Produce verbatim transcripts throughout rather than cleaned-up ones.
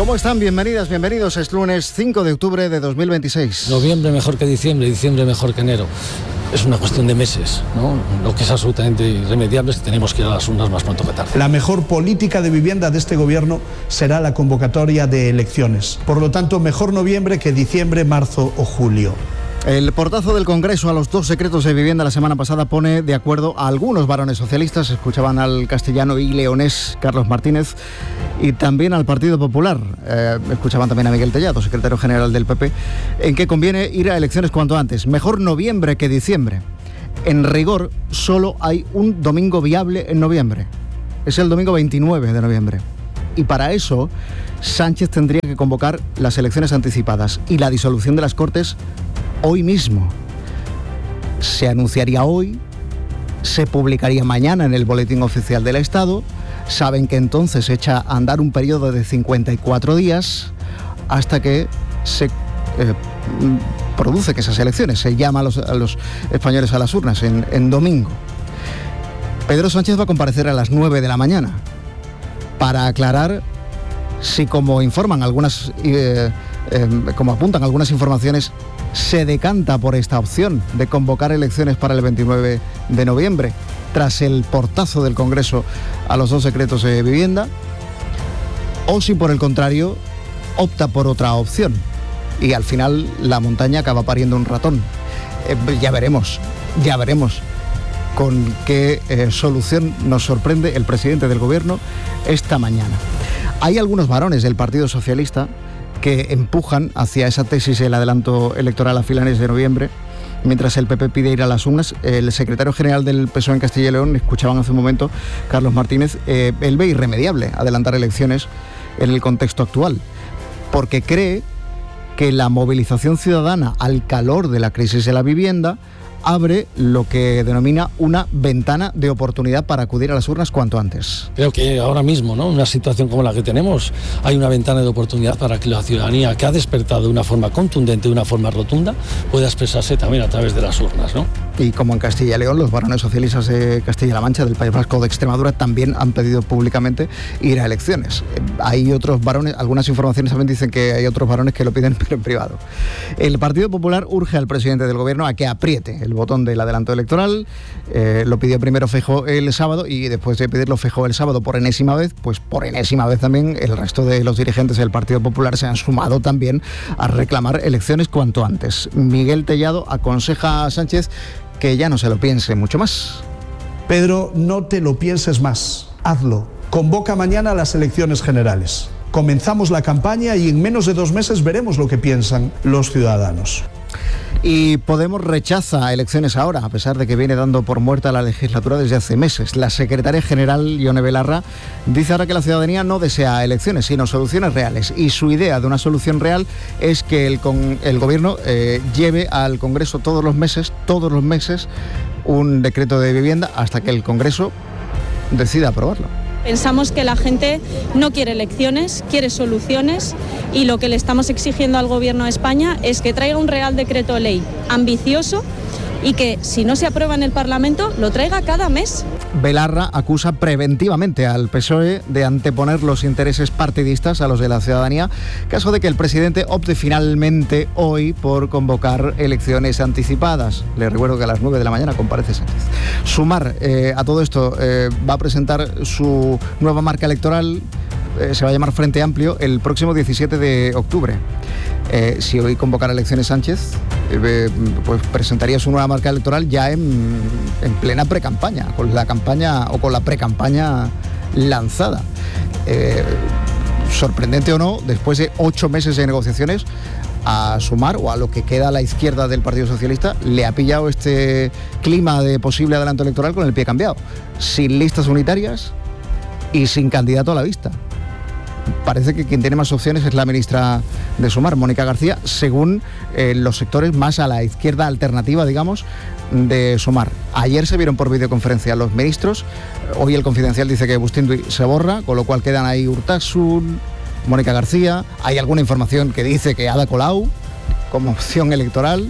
¿Cómo están? Bienvenidas, bienvenidos. Es lunes cinco de octubre de dos mil veintiséis. Noviembre mejor que diciembre, diciembre mejor que enero. Es una cuestión de meses, ¿no? Lo que es absolutamente irremediable es que tenemos que ir a las urnas más pronto que tarde. La mejor política de vivienda de este gobierno será la convocatoria de elecciones. Por lo tanto, mejor noviembre que diciembre, marzo o julio. El portazo del Congreso a los dos decretos de vivienda la semana pasada pone de acuerdo a algunos varones socialistas. Escuchaban al castellano y leonés Carlos Martínez y también al Partido Popular. Eh, escuchaban también a Miguel Tellado, secretario general del P P, en que conviene ir a elecciones cuanto antes. Mejor noviembre que diciembre. En rigor, solo hay un domingo viable en noviembre. Es el domingo veintinueve de noviembre. Y para eso, Sánchez tendría que convocar las elecciones anticipadas y la disolución de las Cortes hoy mismo. Se anunciaría hoy, se publicaría mañana en el Boletín Oficial del Estado. Saben que entonces se echa a andar un periodo de cincuenta y cuatro días hasta que se eh, produce que esas elecciones, se llama a los, a los españoles a las urnas en, en domingo. Pedro Sánchez va a comparecer a las nueve de la mañana para aclarar si, como informan algunas, eh, eh, como apuntan algunas informaciones, se decanta por esta opción de convocar elecciones para el veintinueve de noviembre, tras el portazo del Congreso a los dos decretos de vivienda, o si por el contrario opta por otra opción y al final la montaña acaba pariendo un ratón. Eh, ya veremos, ya veremos con qué eh, solución nos sorprende el presidente del Gobierno esta mañana. Hay algunos varones del Partido Socialista que empujan hacia esa tesis del adelanto electoral a finales de noviembre, mientras el P P pide ir a las urnas. El secretario general del P S O E en Castilla y León, escuchaban hace un momento, Carlos Martínez, eh, él ve irremediable adelantar elecciones en el contexto actual, porque cree que la movilización ciudadana al calor de la crisis de la vivienda abre lo que denomina una ventana de oportunidad para acudir a las urnas cuanto antes. Creo que ahora mismo, ¿no?, una situación como la que tenemos, hay una ventana de oportunidad para que la ciudadanía, que ha despertado de una forma contundente, de una forma rotunda, pueda expresarse también a través de las urnas, ¿no? Y como en Castilla y León, los varones socialistas de Castilla-La Mancha, del País Vasco, de Extremadura, también han pedido públicamente ir a elecciones. Hay otros varones, algunas informaciones también dicen que hay otros varones que lo piden, pero en privado. El Partido Popular urge al presidente del Gobierno a que apriete el botón del adelanto electoral. Eh, lo pidió primero Feijóo el sábado y después de pedirlo Feijóo el sábado por enésima vez, pues por enésima vez también el resto de los dirigentes del Partido Popular se han sumado también a reclamar elecciones cuanto antes. Miguel Tellado aconseja a Sánchez que ya no se lo piense mucho más. Pedro, no te lo pienses más, hazlo. Convoca mañana las elecciones generales. Comenzamos la campaña y en menos de dos meses veremos lo que piensan los ciudadanos. Y Podemos rechaza elecciones ahora, a pesar de que viene dando por muerta la legislatura desde hace meses. La secretaria general, Ione Belarra, dice ahora que la ciudadanía no desea elecciones, sino soluciones reales. Y su idea de una solución real es que el, con, el Gobierno eh, lleve al Congreso todos los meses, todos los meses, un decreto de vivienda hasta que el Congreso decida aprobarlo. Pensamos que la gente no quiere elecciones, quiere soluciones, y lo que le estamos exigiendo al Gobierno de España es que traiga un Real Decreto Ley ambicioso y que, si no se aprueba en el Parlamento, lo traiga cada mes. Belarra acusa preventivamente al P S O E de anteponer los intereses partidistas a los de la ciudadanía, caso de que el presidente opte finalmente hoy por convocar elecciones anticipadas. Le recuerdo que a las nueve de la mañana comparece Sánchez. Sumar eh, a todo esto, eh, va a presentar su nueva marca electoral, eh, se va a llamar Frente Amplio, el próximo diecisiete de octubre. Eh, si hoy convocara elecciones Sánchez, eh, pues presentaría su nueva marca electoral ya en, en plena precampaña, con la campaña o con la precampaña lanzada. Eh, sorprendente o no, después de ocho meses de negociaciones, a Sumar o a lo que queda a la izquierda del Partido Socialista le ha pillado este clima de posible adelanto electoral con el pie cambiado, sin listas unitarias y sin candidato a la vista. Parece que quien tiene más opciones es la ministra de Sumar, Mónica García, según eh, los sectores más a la izquierda alternativa, digamos, de Sumar. Ayer se vieron por videoconferencia los ministros, hoy el Confidencial dice que Bustinduy se borra, con lo cual quedan ahí Urtasun, Mónica García, hay alguna información que dice que Ada Colau como opción electoral,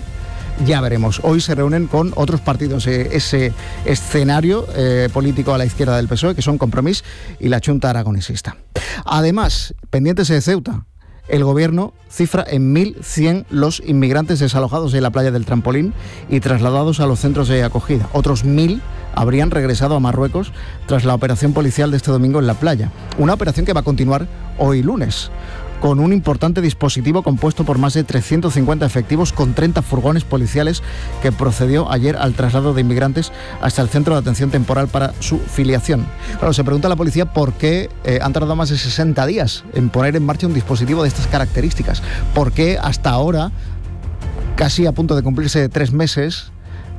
ya veremos. Hoy se reúnen con otros partidos, eh, ese escenario eh, político a la izquierda del P S O E, que son Compromís y la Xunta Aragonesista. Además, pendientes de Ceuta, el gobierno cifra en mil cien los inmigrantes desalojados en la playa del Trampolín y trasladados a los centros de acogida. Otros mil habrían regresado a Marruecos tras la operación policial de este domingo en la playa. Una operación que va a continuar hoy lunes, con un importante dispositivo compuesto por más de trescientos cincuenta efectivos con treinta furgones policiales que procedió ayer al traslado de inmigrantes hasta el centro de atención temporal para su filiación. Claro, se pregunta a la policía por qué eh, han tardado más de sesenta días en poner en marcha un dispositivo de estas características. ¿Por qué hasta ahora, casi a punto de cumplirse tres meses,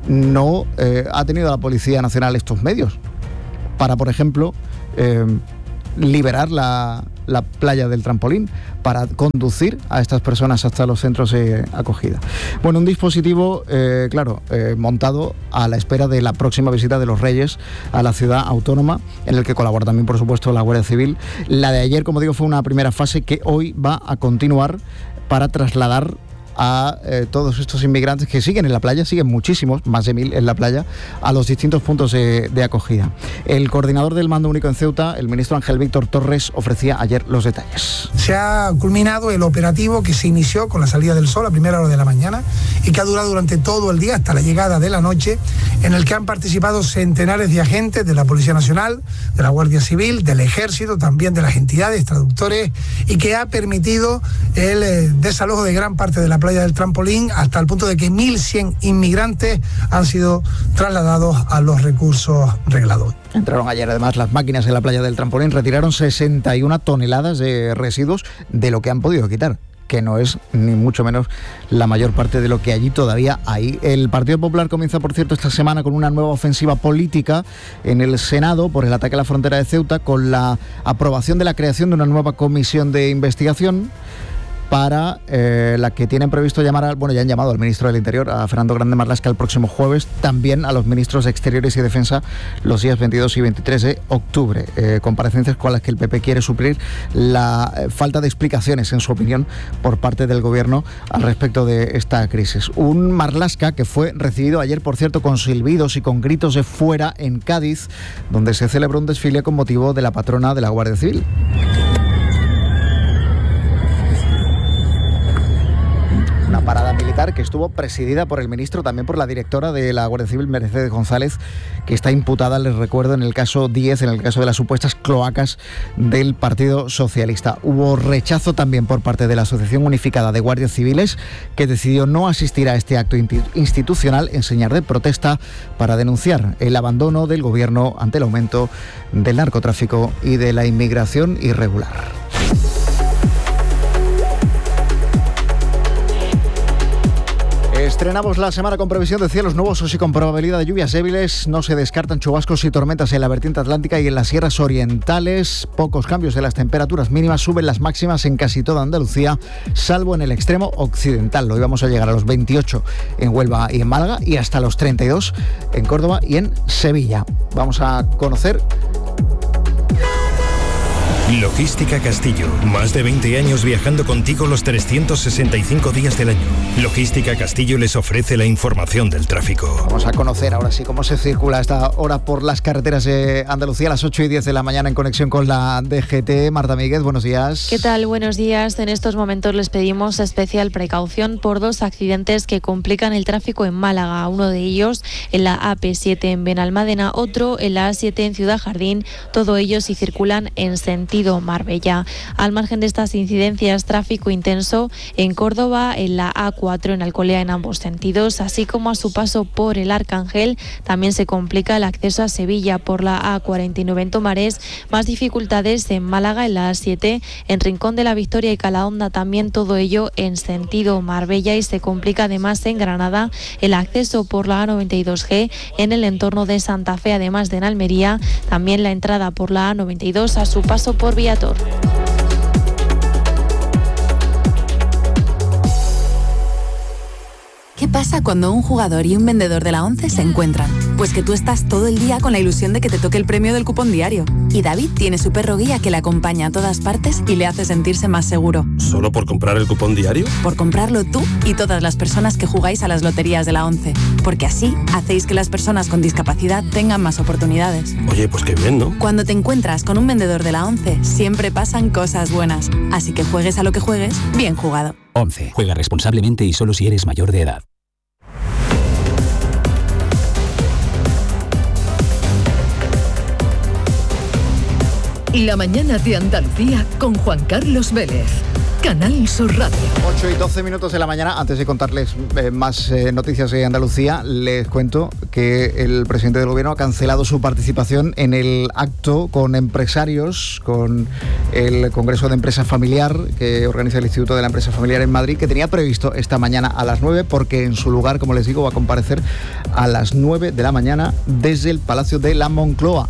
no eh, ha tenido la Policía Nacional estos medios para, por ejemplo, eh, liberar la, la playa del Trampolín, para conducir a estas personas hasta los centros de acogida? Bueno, un dispositivo, eh, claro, eh, montado a la espera de la próxima visita de los Reyes a la ciudad autónoma, en el que colabora también, por supuesto, la Guardia Civil. La de ayer, como digo, fue una primera fase que hoy va a continuar para trasladar a eh, todos estos inmigrantes que siguen en la playa, siguen muchísimos, más de mil en la playa, a los distintos puntos de, de acogida. El coordinador del Mando Único en Ceuta, el ministro Ángel Víctor Torres, ofrecía ayer los detalles. Se ha culminado el operativo que se inició con la salida del sol a primera hora de la mañana y que ha durado durante todo el día hasta la llegada de la noche, en el que han participado centenares de agentes de la Policía Nacional, de la Guardia Civil, del Ejército, también de las entidades, traductores, y que ha permitido el eh, desalojo de gran parte de la playa del Trampolín, hasta el punto de que mil cien inmigrantes han sido trasladados a los recursos reglados. Entraron ayer además las máquinas en la playa del Trampolín, retiraron sesenta y una toneladas de residuos de lo que han podido quitar, que no es ni mucho menos la mayor parte de lo que allí todavía hay. El Partido Popular comienza, por cierto, esta semana con una nueva ofensiva política en el Senado por el ataque a la frontera de Ceuta, con la aprobación de la creación de una nueva comisión de investigación para eh, la que tienen previsto llamar al, bueno, ya han llamado al ministro del Interior, a Fernando Grande Marlaska, el próximo jueves, también a los ministros de Exteriores y Defensa los días veintidós y veintitrés de octubre, eh, comparecencias con las que el P P quiere suplir la eh, falta de explicaciones, en su opinión, por parte del gobierno al respecto de esta crisis. Un Marlaska que fue recibido ayer, por cierto, con silbidos y con gritos de fuera en Cádiz, donde se celebró un desfile con motivo de la patrona de la Guardia Civil. Una parada militar que estuvo presidida por el ministro, también por la directora de la Guardia Civil, Mercedes González, que está imputada, les recuerdo, en el caso diez, en el caso de las supuestas cloacas del Partido Socialista. Hubo rechazo también por parte de la Asociación Unificada de Guardias Civiles, que decidió no asistir a este acto institucional en señal de protesta para denunciar el abandono del gobierno ante el aumento del narcotráfico y de la inmigración irregular. Estrenamos la semana con previsión de cielos nubosos y con probabilidad de lluvias débiles. No se descartan chubascos y tormentas en la vertiente atlántica y en las sierras orientales. Pocos cambios de las temperaturas mínimas, suben las máximas en casi toda Andalucía, salvo en el extremo occidental. Hoy vamos a llegar a los veintiocho en Huelva y en Málaga y hasta los treinta y dos en Córdoba y en Sevilla. Vamos a conocer... Logística Castillo, más de veinte años viajando contigo los trescientos sesenta y cinco días del año. Logística Castillo les ofrece la información del tráfico. Vamos a conocer ahora sí cómo se circula a esta hora por las carreteras de Andalucía a las ocho y diez de la mañana en conexión con la D G T. Marta Míguez, buenos días. ¿Qué tal? Buenos días. En estos momentos les pedimos especial precaución por dos accidentes que complican el tráfico en Málaga. Uno de ellos en la A P siete en Benalmádena, otro en la A siete en Ciudad Jardín. Todo ellos si circulan en sentido Marbella. Al margen de estas incidencias, tráfico intenso en Córdoba, en la A cuatro en Alcolea en ambos sentidos, así como a su paso por el Arcángel. También se complica el acceso a Sevilla por la A cuarenta y nueve en Tomares. Más dificultades en Málaga, en la A siete, en Rincón de la Victoria y Calahonda, también todo ello en sentido Marbella, y se complica además en Granada el acceso por la A noventa y dos G en el entorno de Santa Fe, además de en Almería, también la entrada por la A noventa y dos a su paso por Viator. ¿Qué pasa cuando un jugador y un vendedor de la ONCE se encuentran? Pues que tú estás todo el día con la ilusión de que te toque el premio del cupón diario. Y David tiene su perro guía que le acompaña a todas partes y le hace sentirse más seguro. ¿Solo por comprar el cupón diario? Por comprarlo tú y todas las personas que jugáis a las loterías de la ONCE. Porque así hacéis que las personas con discapacidad tengan más oportunidades. Oye, pues qué bien, ¿no? Cuando te encuentras con un vendedor de la ONCE, siempre pasan cosas buenas. Así que juegues a lo que juegues, bien jugado. ONCE. Juega responsablemente y solo si eres mayor de edad. La mañana de Andalucía con Juan Carlos Vélez. Canal Sur Radio. ocho y doce minutos de la mañana. Antes de contarles eh, más eh, noticias de Andalucía, les cuento que el presidente del Gobierno ha cancelado su participación en el acto con empresarios, con el Congreso de Empresa Familiar que organiza el Instituto de la Empresa Familiar en Madrid, que tenía previsto esta mañana a las nueve, porque en su lugar, como les digo, va a comparecer a las nueve de la mañana desde el Palacio de la Moncloa.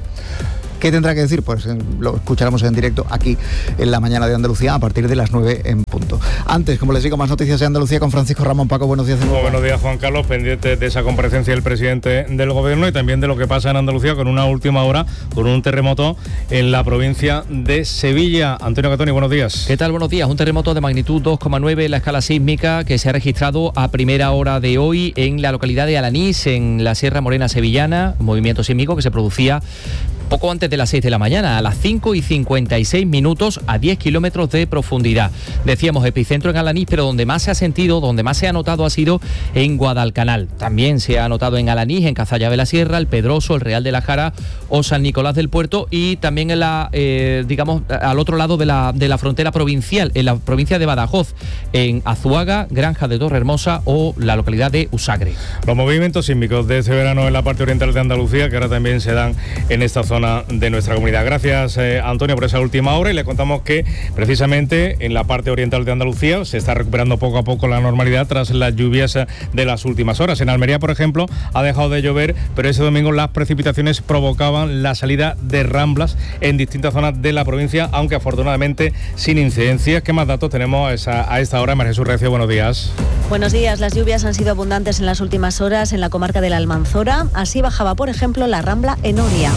¿Qué tendrá que decir? Pues lo escucharemos en directo aquí en la mañana de Andalucía a partir de las nueve en punto. Antes, como les digo, más noticias de Andalucía con Francisco Ramón. Paco, buenos días de nuevo. Buenos días, Juan Carlos, pendiente de esa comparecencia del presidente del Gobierno y también de lo que pasa en Andalucía con una última hora, con un terremoto en la provincia de Sevilla. Antonio Catoni, buenos días. ¿Qué tal? Buenos días. Un terremoto de magnitud dos coma nueve en la escala sísmica que se ha registrado a primera hora de hoy en la localidad de Alanís, en la Sierra Morena sevillana, un movimiento sísmico que se producía poco antes de las seis de la mañana, a las cinco y cincuenta y seis minutos, a diez kilómetros de profundidad. Decíamos epicentro en Alanís, pero donde más se ha sentido, donde más se ha notado ha sido en Guadalcanal. También se ha notado en Alanís, en Cazalla de la Sierra, El Pedroso, el Real de la Jara o San Nicolás del Puerto, y también en la, eh, digamos, al otro lado de la, de la frontera provincial, en la provincia de Badajoz, en Azuaga, Granja de Torrehermosa o la localidad de Usagre. Los movimientos sísmicos de este verano en la parte oriental de Andalucía, que ahora también se dan en esta zona de nuestra comunidad. Gracias, eh, Antonio, por esa última hora, y le contamos que precisamente en la parte oriental de Andalucía se está recuperando poco a poco la normalidad tras las lluvias de las últimas horas. En Almería, por ejemplo, ha dejado de llover, pero ese domingo las precipitaciones provocaban la salida de ramblas en distintas zonas de la provincia, aunque afortunadamente sin incidencias. ¿Qué más datos tenemos a, esa, a esta hora? María Jesús Recio, buenos días. Buenos días. Las lluvias han sido abundantes en las últimas horas en la comarca de la Almanzora. Así bajaba, por ejemplo, la rambla en Oria.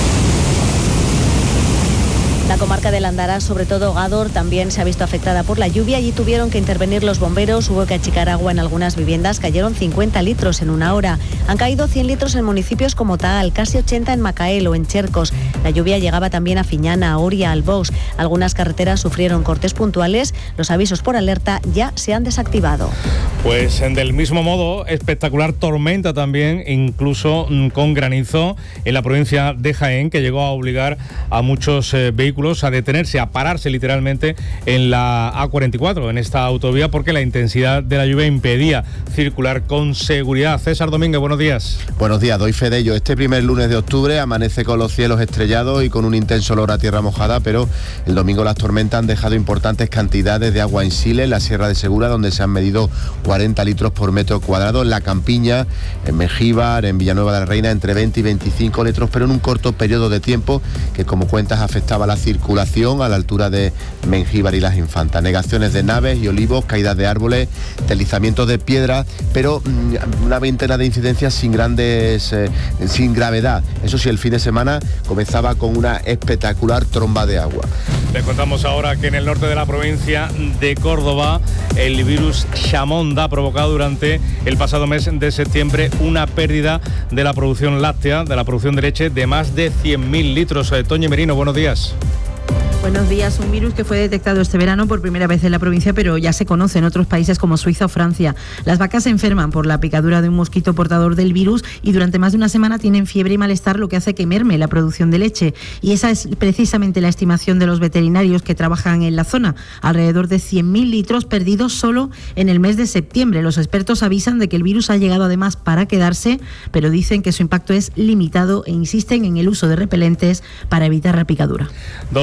La comarca del Andará, sobre todo Gádor, también se ha visto afectada por la lluvia. Allí tuvieron que intervenir los bomberos, hubo que achicar agua en algunas viviendas, cayeron cincuenta litros en una hora. Han caído cien litros en municipios como Taal, casi ochenta en Macael o en Chercos. La lluvia llegaba también a Fiñana, a Oria, al Box. Algunas carreteras sufrieron cortes puntuales. Los avisos por alerta ya se han desactivado. Pues del mismo modo, espectacular tormenta también, incluso con granizo en la provincia de Jaén, que llegó a obligar a muchos eh, vehículos a detenerse, a pararse literalmente en la A cuarenta y cuatro, en esta autovía, porque la intensidad de la lluvia impedía circular con seguridad. César Domínguez, buenos días. Buenos días, doy fe de ello. Este primer lunes de octubre amanece con los cielos estrellados y con un intenso olor a tierra mojada, pero el domingo las tormentas han dejado importantes cantidades de agua en Sile, en la Sierra de Segura, donde se han medido cuarenta litros por metro cuadrado, en La Campiña, en Mengíbar, en Villanueva de la Reina, entre veinte y veinticinco litros, pero en un corto periodo de tiempo que, como cuentas, afectaba la circulación a la altura de Mengíbar y Las Infantas. Negaciones de naves y olivos, caídas de árboles, deslizamientos de piedra, pero mmm, una veintena de incidencias sin grandes, eh, sin gravedad. Eso sí, el fin de semana comenzaba con una espectacular tromba de agua. Les contamos ahora que en el norte de la provincia de Córdoba el virus Chamonda ha provocado durante el pasado mes de septiembre una pérdida de la producción láctea, de la producción de leche, de más de cien mil litros. Eh, Toñi Merino, buenos días. Buenos días. Un virus que fue detectado este verano por primera vez en la provincia, pero ya se conoce en otros países como Suiza o Francia. Las vacas se enferman por la picadura de un mosquito portador del virus y durante más de una semana tienen fiebre y malestar, lo que hace que merme la producción de leche. Y esa es precisamente la estimación de los veterinarios que trabajan en la zona. Alrededor de cien mil litros perdidos solo en el mes de septiembre. Los expertos avisan de que el virus ha llegado además para quedarse, pero dicen que su impacto es limitado e insisten en el uso de repelentes para evitar la picadura. Dos eh, citas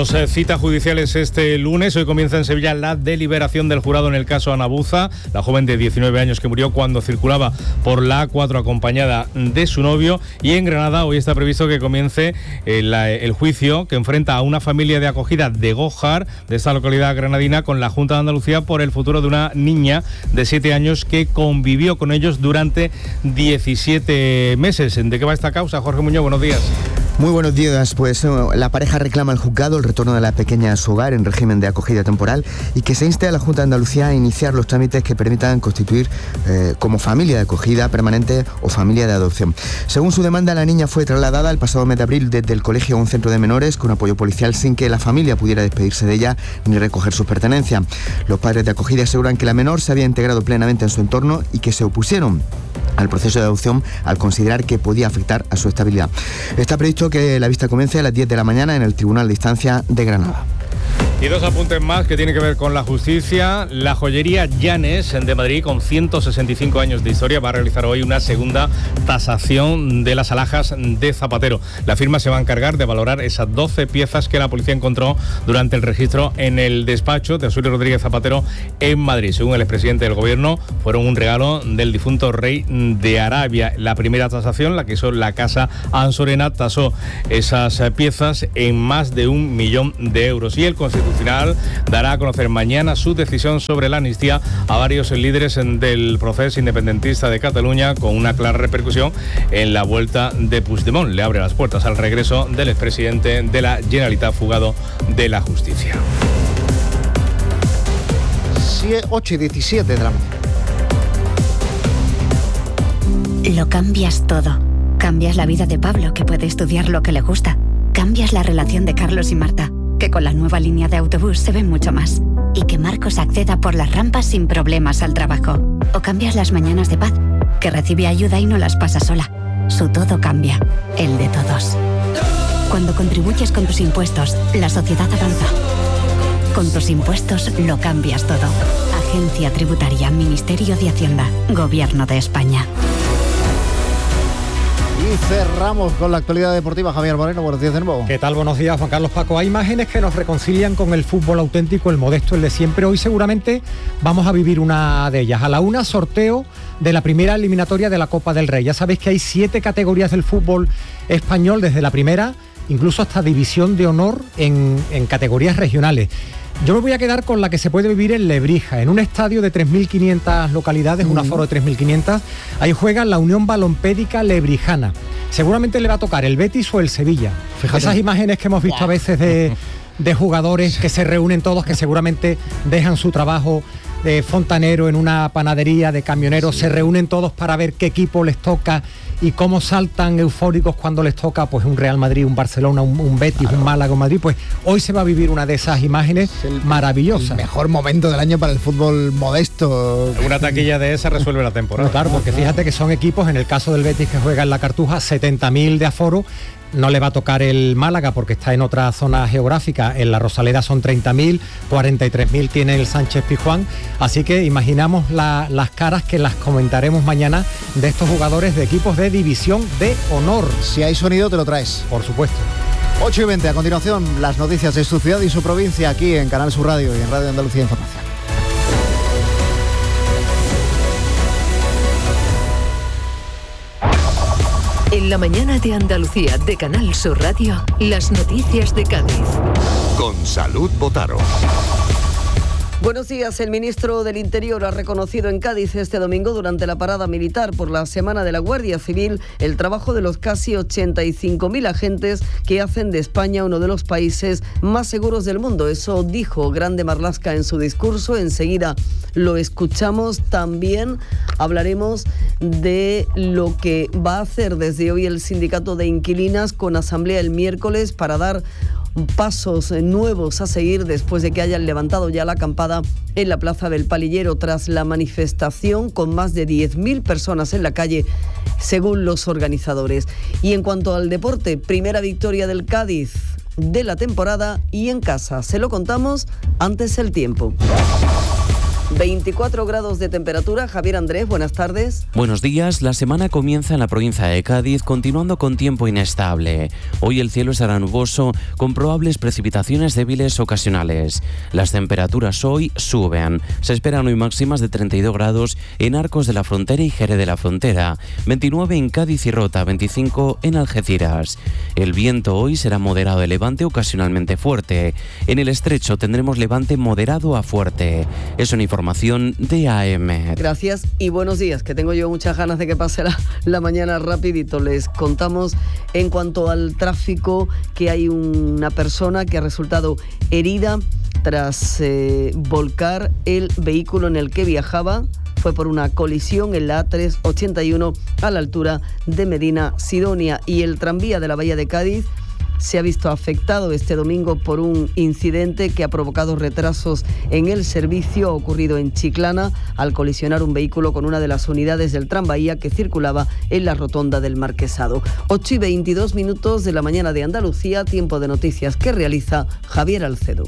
Cita judiciales este lunes. Hoy comienza en Sevilla la deliberación del jurado en el caso Ana Buza, la joven de diecinueve años que murió cuando circulaba por la A cuatro acompañada de su novio. Y en Granada hoy está previsto que comience el, el juicio que enfrenta a una familia de acogida de Gójar, de esta localidad granadina, con la Junta de Andalucía por el futuro de una niña de siete años que convivió con ellos durante diecisiete meses. ¿De qué va esta causa? Jorge Muñoz, buenos días. Muy buenos días. Pues la pareja reclama al juzgado el retorno de la pequeña a su hogar en régimen de acogida temporal y que se inste a la Junta de Andalucía a iniciar los trámites que permitan constituir eh, como familia de acogida permanente o familia de adopción. Según su demanda, la niña fue trasladada el pasado mes de abril desde el colegio a un centro de menores con apoyo policial sin que la familia pudiera despedirse de ella ni recoger sus pertenencias. Los padres de acogida aseguran que la menor se había integrado plenamente en su entorno y que se opusieron al proceso de adopción al considerar que podía afectar a su estabilidad. Está previsto que la vista comience a las diez de la mañana en el Tribunal de Instancia de Granada. Y dos apuntes más que tienen que ver con la justicia. La joyería Llanes de Madrid, con ciento sesenta y cinco años de historia, va a realizar hoy una segunda tasación de las alhajas de Zapatero. La firma se va a encargar de valorar esas doce piezas que la policía encontró durante el registro en el despacho de Osorio Rodríguez Zapatero en Madrid. Según el expresidente del gobierno, fueron un regalo del difunto rey de Arabia. La primera tasación, la que hizo la Casa Ansorena, tasó esas piezas en más de un millón de euros. Y el Constitucional dará a conocer mañana su decisión sobre la amnistía a varios líderes del proceso independentista de Cataluña, con una clara repercusión en la vuelta de Puigdemont. Le abre las puertas al regreso del expresidente de la Generalitat fugado de la justicia. ocho y diecisiete de la mañana. Lo cambias todo. Cambias la vida de Pablo, que puede estudiar lo que le gusta. Cambias la relación de Carlos y Marta, que con la nueva línea de autobús se ven mucho más. Y que Marcos acceda por las rampas sin problemas al trabajo. O cambias las mañanas de Paz, que recibe ayuda y no las pasa sola. Su todo cambia, el de todos. Cuando contribuyes con tus impuestos, la sociedad avanza. Con tus impuestos lo cambias todo. Agencia Tributaria, Ministerio de Hacienda, Gobierno de España. Y cerramos con la actualidad deportiva. Javier Moreno, buenos días de nuevo. ¿Qué tal? Buenos días, Juan Carlos. Paco. Hay imágenes que nos reconcilian con el fútbol auténtico, el modesto, el de siempre. Hoy seguramente vamos a vivir una de ellas. A la una, sorteo de la primera eliminatoria de la Copa del Rey. Ya sabéis que hay siete categorías del fútbol español, desde la primera, incluso hasta división de honor en, en categorías regionales. Yo me voy a quedar con la que se puede vivir en Lebrija, en un estadio de tres mil quinientas localidades, mm. un aforo de tres mil quinientas. Ahí juega la Unión Balompédica Lebrijana. Seguramente le va a tocar el Betis o el Sevilla. Fíjate. Esas imágenes que hemos visto wow. a veces de, de jugadores que se reúnen todos, que seguramente dejan su trabajo de fontanero en una panadería, de camioneros, sí. se reúnen todos para ver qué equipo les toca y cómo saltan eufóricos cuando les toca pues un Real Madrid, un Barcelona, un, un Betis, claro. un Málaga, un Madrid. Pues hoy se va a vivir una de esas imágenes el, maravillosas. El mejor momento del año para el fútbol modesto. Una taquilla de esa resuelve la temporada. No, claro, porque fíjate que son equipos, en el caso del Betis que juega en la Cartuja, setenta mil de aforo. No le va a tocar el Málaga porque está en otra zona geográfica. En la Rosaleda son treinta mil, cuarenta y tres mil tiene el Sánchez Pizjuán. Así que imaginamos la, las caras que las comentaremos mañana de estos jugadores de equipos de división de honor. Si hay sonido, te lo traes. Por supuesto. ocho y veinte, a continuación, las noticias de su ciudad y su provincia aquí en Canal Sur Radio y en Radio Andalucía Información. En la mañana de Andalucía de Canal Sur Radio, las noticias de Cádiz. Con Salud Botaro. Buenos días. El ministro del Interior ha reconocido en Cádiz este domingo, durante la parada militar por la Semana de la Guardia Civil, el trabajo de los casi ochenta y cinco mil agentes que hacen de España uno de los países más seguros del mundo. Eso dijo Grande Marlaska en su discurso. Enseguida lo escuchamos. También hablaremos de lo que va a hacer desde hoy el sindicato de inquilinas, con asamblea el miércoles, para dar pasos nuevos a seguir después de que hayan levantado ya la acampada en la Plaza del Palillero tras la manifestación, con más de diez mil personas en la calle, según los organizadores. Y en cuanto al deporte, primera victoria del Cádiz de la temporada y en casa. Se lo contamos antes el tiempo. veinticuatro grados de temperatura. Javier Andrés, buenas tardes. Buenos días. La semana comienza en la provincia de Cádiz, continuando con tiempo inestable. Hoy el cielo estará nuboso, con probables precipitaciones débiles ocasionales. Las temperaturas hoy suben. Se esperan hoy máximas de treinta y dos grados en Arcos de la Frontera y Jerez de la Frontera, veintinueve en Cádiz y Rota, veinticinco en Algeciras. El viento hoy será moderado de levante, ocasionalmente fuerte. En el estrecho tendremos levante moderado a fuerte. Es una información de A M. Gracias y buenos días, que tengo yo muchas ganas de que pase la, la mañana rapidito. Les contamos en cuanto al tráfico que hay una persona que ha resultado herida tras eh, volcar el vehículo en el que viajaba. Fue por una colisión en la A trescientos ochenta y uno a la altura de Medina Sidonia, y el tranvía de la Bahía de Cádiz se ha visto afectado este domingo por un incidente que ha provocado retrasos en el servicio ocurrido en Chiclana al colisionar un vehículo con una de las unidades del tranvía que circulaba en la rotonda del Marquesado. ocho y veintidós minutos de la mañana de Andalucía, tiempo de noticias que realiza Javier Alcedo.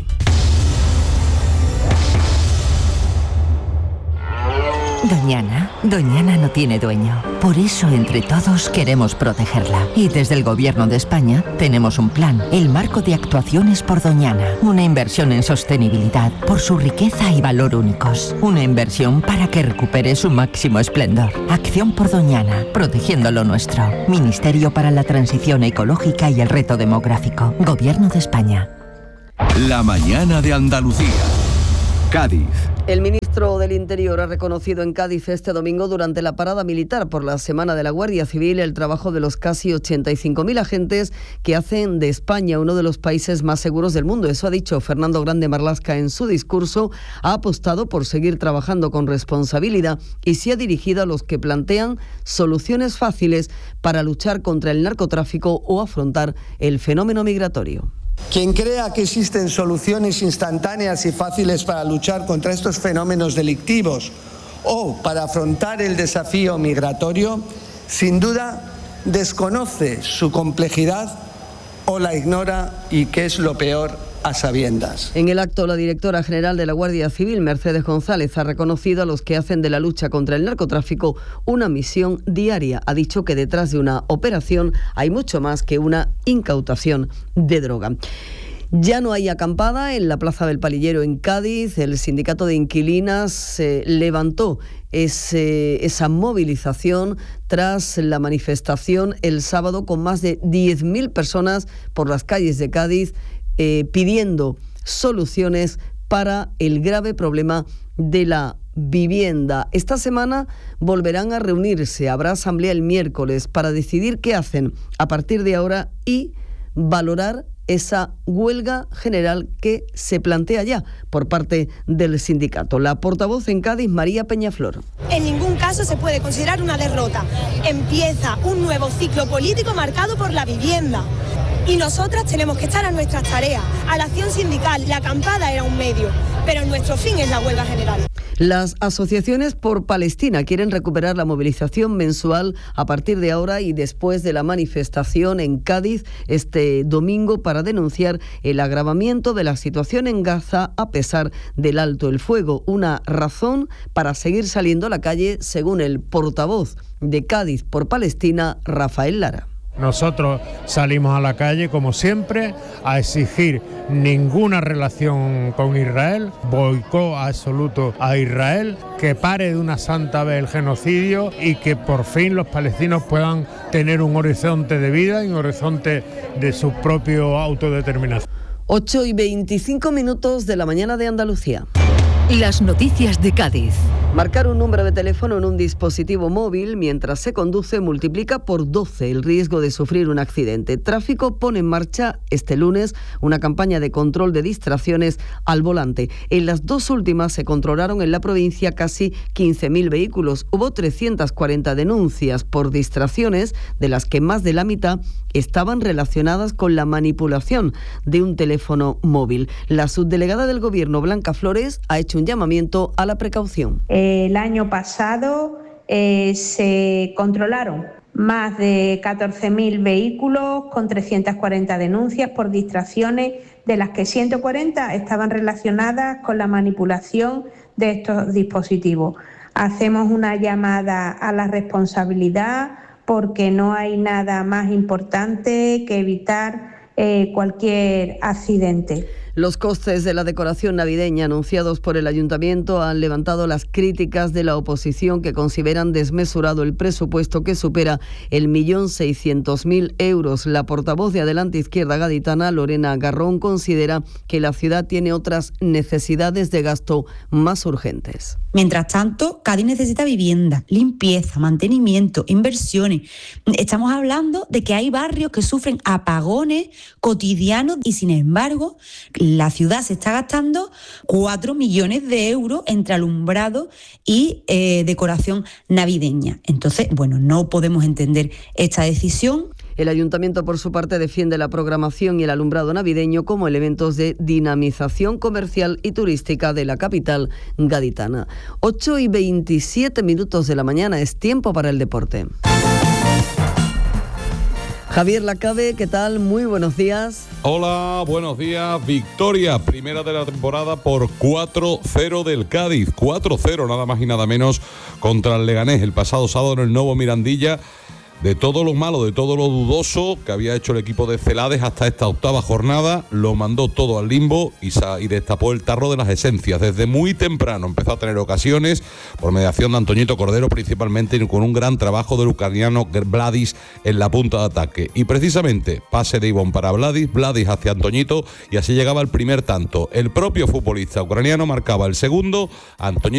Doñana, Doñana no tiene dueño. Por eso, entre todos, queremos protegerla. Y desde el Gobierno de España tenemos un plan, el Marco de Actuaciones por Doñana. Una inversión en sostenibilidad por su riqueza y valor únicos. Una inversión para que recupere su máximo esplendor. Acción por Doñana, protegiendo lo nuestro. Ministerio para la Transición Ecológica y el Reto Demográfico. Gobierno de España. La mañana de Andalucía. Cádiz. El ministro del Interior ha reconocido en Cádiz este domingo, durante la parada militar por la Semana de la Guardia Civil, el trabajo de los casi ochenta y cinco mil agentes que hacen de España uno de los países más seguros del mundo. Eso ha dicho Fernando Grande Marlaska en su discurso. Ha apostado por seguir trabajando con responsabilidad y se ha dirigido a los que plantean soluciones fáciles para luchar contra el narcotráfico o afrontar el fenómeno migratorio. Quien crea que existen soluciones instantáneas y fáciles para luchar contra estos fenómenos delictivos o para afrontar el desafío migratorio, sin duda desconoce su complejidad o la ignora, y que es lo peor, a sabiendas. En el acto, la directora general de la Guardia Civil, Mercedes González, ha reconocido a los que hacen de la lucha contra el narcotráfico una misión diaria. Ha dicho que detrás de una operación hay mucho más que una incautación de droga. Ya no hay acampada en la Plaza del Palillero en Cádiz. El sindicato de inquilinas eh, levantó ese, esa movilización tras la manifestación el sábado con más de diez mil personas por las calles de Cádiz, eh, pidiendo soluciones para el grave problema de la vivienda. Esta semana volverán a reunirse. Habrá asamblea el miércoles para decidir qué hacen a partir de ahora y valorar esa huelga general que se plantea ya por parte del sindicato. La portavoz en Cádiz, María Peñaflor. En ningún caso se puede considerar una derrota. Empieza un nuevo ciclo político marcado por la vivienda. Y nosotras tenemos que estar a nuestras tareas, a la acción sindical. La acampada era un medio, pero nuestro fin es la huelga general. Las asociaciones por Palestina quieren recuperar la movilización mensual a partir de ahora y después de la manifestación en Cádiz este domingo para denunciar el agravamiento de la situación en Gaza a pesar del alto el fuego. Una razón para seguir saliendo a la calle, según el portavoz de Cádiz por Palestina, Rafael Lara. Nosotros salimos a la calle, como siempre, a exigir ninguna relación con Israel, boicot absoluto a Israel, que pare de una santa vez el genocidio y que por fin los palestinos puedan tener un horizonte de vida y un horizonte de su propio autodeterminación. ocho y veinticinco minutos de la mañana de Andalucía. Las noticias de Cádiz. Marcar un número de teléfono en un dispositivo móvil mientras se conduce multiplica por doce el riesgo de sufrir un accidente. Tráfico pone en marcha este lunes una campaña de control de distracciones al volante. En las dos últimas se controlaron en la provincia casi quince mil vehículos. Hubo trescientas cuarenta denuncias por distracciones, de las que más de la mitad estaban relacionadas con la manipulación de un teléfono móvil. La subdelegada del Gobierno, Blanca Flores, ha hecho un llamamiento a la precaución. El año pasado eh, se controlaron más de catorce mil vehículos con trescientas cuarenta denuncias por distracciones, de las que ciento cuarenta estaban relacionadas con la manipulación de estos dispositivos. Hacemos una llamada a la responsabilidad porque no hay nada más importante que evitar eh, cualquier accidente. Los costes de la decoración navideña anunciados por el Ayuntamiento han levantado las críticas de la oposición, que consideran desmesurado el presupuesto, que supera el millón seiscientos mil euros. La portavoz de Adelante Izquierda Gaditana, Lorena Garrón, considera que la ciudad tiene otras necesidades de gasto más urgentes. Mientras tanto, Cádiz necesita vivienda, limpieza, mantenimiento, inversiones. Estamos hablando de que hay barrios que sufren apagones cotidianos y, sin embargo, la ciudad se está gastando cuatro millones de euros entre alumbrado y eh, decoración navideña. Entonces, bueno, no podemos entender esta decisión. El Ayuntamiento, por su parte, defiende la programación y el alumbrado navideño como elementos de dinamización comercial y turística de la capital gaditana. ocho y veintisiete minutos de la mañana, es tiempo para el deporte. Javier Lacabe, ¿qué tal? Muy buenos días. Hola, buenos días. Victoria, primera de la temporada por cuatro cero del Cádiz. cuatro cero, nada más y nada menos, contra el Leganés el pasado sábado en el Nuevo Mirandilla. De todo lo malo, de todo lo dudoso que había hecho el equipo de Celades hasta esta octava jornada, lo mandó todo al limbo y, y destapó el tarro de las esencias. Desde muy temprano empezó a tener ocasiones, por mediación de Antoñito Cordero principalmente, y con un gran trabajo del ucraniano Vladis en la punta de ataque. Y precisamente, pase de Ivón para Vladis, Vladis hacia Antoñito, y así llegaba el primer tanto. El propio futbolista ucraniano marcaba el segundo, Antoñito